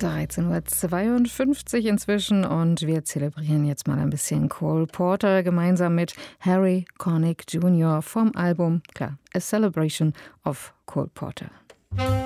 13:52 Uhr inzwischen und wir zelebrieren jetzt mal ein bisschen Cole Porter gemeinsam mit Harry Connick Jr. vom Album, klar, A Celebration of Cole Porter.